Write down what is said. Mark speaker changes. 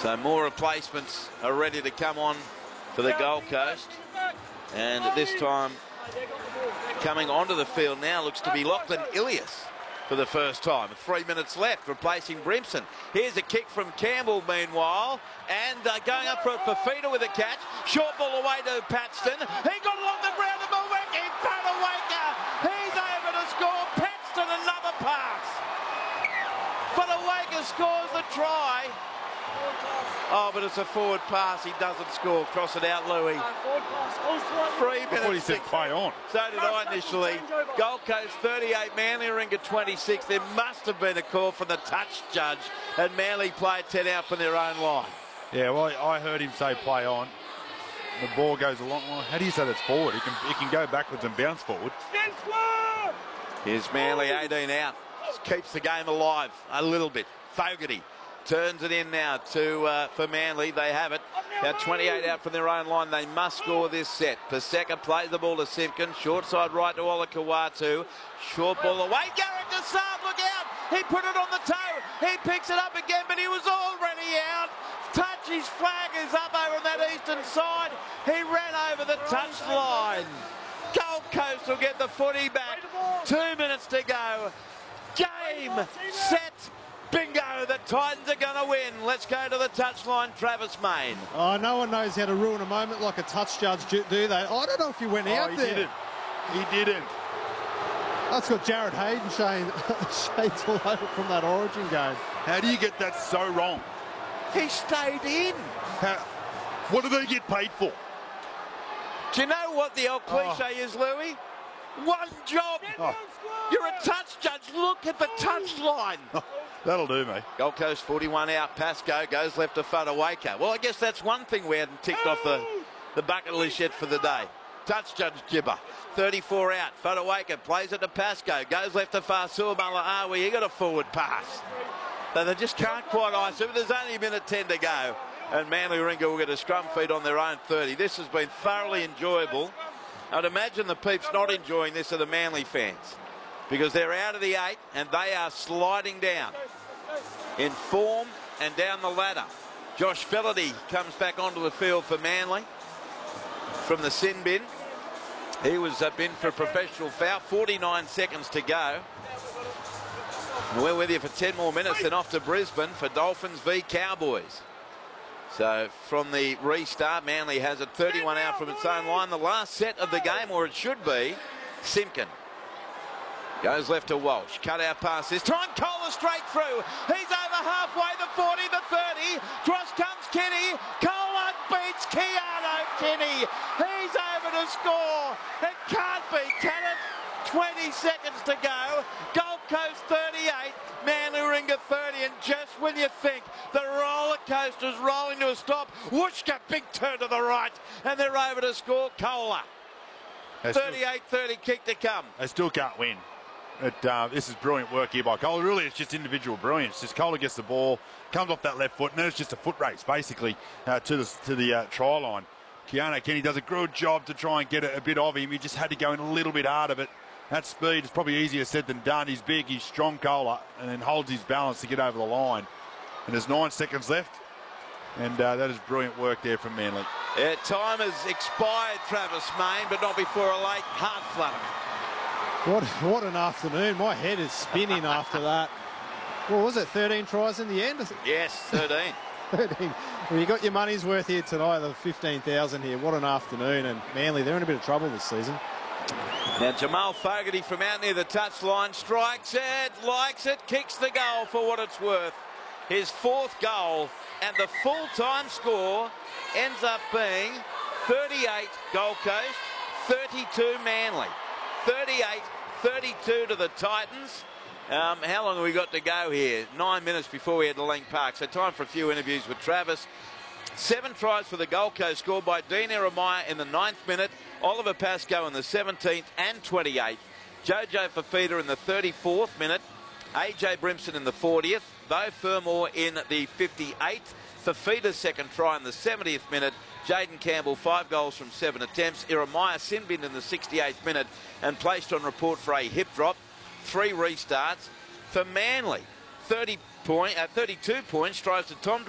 Speaker 1: So more replacements are ready to come on for the Gold Coast. And at this time, coming onto the field now looks to be Lachlan Ilias for the first time. 3 minutes left, replacing Brimson. Here's a kick from Campbell meanwhile, and going up for Fifita with a catch. Short ball away to Paxton. He got along the ground to Mulweki. Fotuaika, he's over to score. Paxton, another pass. Fotuaika scores the try. Oh, but it's a forward pass. He doesn't score. Cross it out, Louis. 3 minutes.
Speaker 2: I thought he said play on.
Speaker 1: So did I initially. Gold Coast 38, Manly Warringah 26. There must have been a call from the touch judge, and Manly played 10 out from their own line.
Speaker 2: Yeah, well, I heard him say play on. The ball goes along. Well, how do you say that's forward? He can go backwards and bounce forward.
Speaker 1: Here's Manly 18 out. Just keeps the game alive a little bit. Fogarty turns it in now for Manly. They have it. Now 28 out from their own line. They must score this set. Paseka plays the ball to Simpkins. Short side right to Olakawatu. Short ball away. Garrett Nassab, look out. He put it on the toe. He picks it up again, but he was already out. Touch, his flag is up over on that eastern side. He ran over the touch line. Gold Coast will get the footy back. 2 minutes to go. Game, set, bingo, the Titans are going to win. Let's go to the touchline, Travis Main.
Speaker 3: Oh, no one knows how to ruin a moment like a touch judge, do they? I don't know if he went out there.
Speaker 2: He didn't.
Speaker 3: That's got Jared Hayden shades all over from that Origin game.
Speaker 2: How do you get that so wrong?
Speaker 1: He stayed in.
Speaker 2: What do they get paid for?
Speaker 1: Do you know what the old cliche is, Louis? One job. You're a touch judge. Look at the touch line.
Speaker 2: That'll do me.
Speaker 1: Gold Coast 41 out. Pascoe goes left to Fotuaika. Well, I guess that's one thing we hadn't ticked off the bucket list yet for the day. Touch judge gibber. 34 out. Fotuaika plays it to Pascoe. Goes left to Fasua Malaawi. He got a forward pass. So they just can't quite ice it. There's only a minute 10 to go. And Manly Warringah will get a scrum feed on their own 30. This has been thoroughly enjoyable. I'd imagine the peeps not enjoying this are the Manly fans, because they're out of the 8 and they are sliding down in form and down the ladder. Josh Felaty comes back onto the field for Manly from the sin bin. He was bin for a professional foul. 49 seconds to go. And we're with you for 10 more minutes, then off to Brisbane for Dolphins v Cowboys. So from the restart, Manly has it 31 out from its own line. The last set of the game, or it should be, Simpkin goes left to Walsh. Cut out pass this time. Kohler straight through. He's over halfway, the 40, the 30. Cross comes Kenny. Kohler beats Keanu Kenny. He's over to score. It can't be, can it? 20 seconds to go. Gold Coast 38, Manly Warringah 30, and just when you think the roller coaster's rolling to a stop, whooshka, big turn to the right, and they're over to score. Kohler. 38-30 kick to come.
Speaker 2: They still can't win. This is brilliant work here by Kohler. Really, it's just individual brilliance. Just Kohler gets the ball, comes off that left foot, and then it's just a foot race, basically, to the try line. Keanu Kenny does a good job to try and get a bit of him. He just had to go in a little bit hard of it. That speed is probably easier said than done. He's big, he's strong, Kohler, and then holds his balance to get over the line. And there's 9 seconds left, and that is brilliant work there from Manly.
Speaker 1: Yeah, time has expired, Travis Main, but not before a late heart flutter.
Speaker 3: What an afternoon. My head is spinning after that. What was it, 13 tries in the end?
Speaker 1: Yes, 13.
Speaker 3: 13. Well, you got your money's worth here tonight, the 15,000 here. What an afternoon. And Manly, they're in a bit of trouble this season.
Speaker 1: Now Jamal Fogarty from out near the touchline strikes it, likes it, kicks the goal for what it's worth. His 4th goal, and the full-time score ends up being 38 Gold Coast, 32 Manly. 38-32 to the Titans. How long have we got to go here? 9 minutes before we head to Lang Park. So time for a few interviews with Travis. 7 tries for the Gold Coast, scored by Dean Eremaya in the 9th minute, Oliver Pascoe in the 17th and 28th, Jojo Fifita in the 34th minute, AJ Brimson in the 40th, Beau Fermor in the 58th, Fifita's second try in the 70th minute, Jaden Campbell 5 goals from 7 attempts, Eremaya sin-binned in the 68th minute and placed on report for a hip drop. 3 restarts for Manly. 32 points, tries to Tom